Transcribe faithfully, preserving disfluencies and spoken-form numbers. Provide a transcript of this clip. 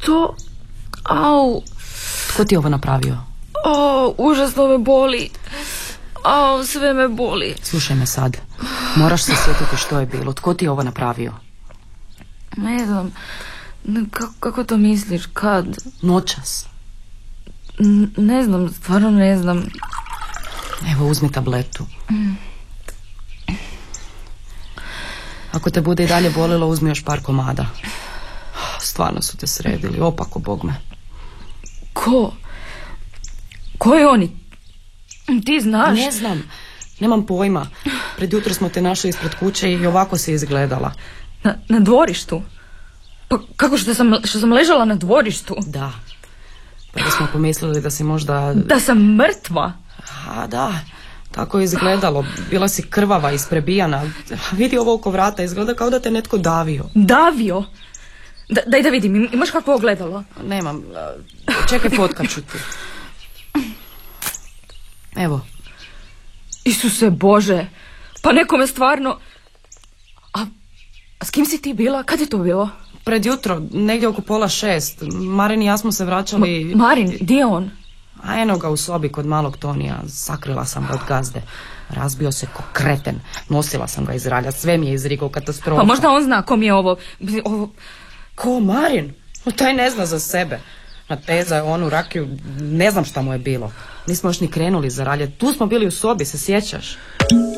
Što? Au. Tko ti je ovo napravio? O, užasno me boli. Au, sve me boli. Slušaj me sad. Moraš se sjetiti što je bilo. Tko ti je ovo napravio? Ne znam. Kako, kako to misliš? Kad? Noćas. N- ne znam, stvarno ne znam. Evo, uzmi tabletu. Mm. Ako te bude i dalje bolilo, uzmi još par komada. Stvarno su te sredili, opako bog me. Ko? Ko je oni? Ti znaš? Ne znam, nemam pojma. Pred jutro smo te našli ispred kuće i ovako si izgledala. Na, na dvorištu? Pa kako što sam, što sam ležala na dvorištu? Da. Pa smo pomislili da si možda... Da sam mrtva? A da, tako je izgledalo. Bila si krvava, isprebijana. Vidi ovo oko vrata, izgleda kao da te netko davio. Davio? Da, daj da vidim, imaš kakvo ogledalo? Nemam, čekaj, fotkat ću ti. Evo. Isuse Bože, pa nekome stvarno... A, a s kim si ti bila? Kad je to bilo? Pred jutro, negdje oko pola šest. Marin i ja smo se vraćali... Ma, Marin, gdje je on? A eno ga u sobi kod malog Tonija. Sakrila sam ga od gazde. Razbio se ko kreten. Nosila sam ga iz ralja. Sve mi je izrigao, katastrofa. Pa možda on zna kom je ovo... ovo... Ko, Marin? O, taj ne zna za sebe. Nateza je onu rakiju, ne znam šta mu je bilo. Nismo još ni krenuli za ralje. Tu smo bili u sobi, se sjećaš?